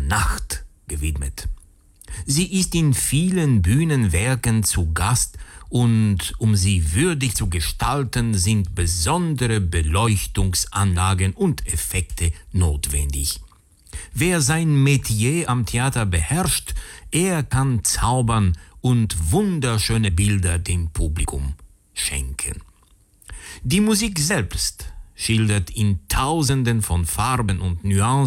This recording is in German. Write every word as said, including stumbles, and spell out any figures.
Nacht gewidmet. Sie ist in vielen Bühnenwerken zu Gast und um sie würdig zu gestalten, sind besondere Beleuchtungsanlagen und Effekte notwendig. Wer sein Metier am Theater beherrscht, er kann zaubern und wunderschöne Bilder dem Publikum schenken. Die Musik selbst schildert in Tausenden von Farben und Nuancen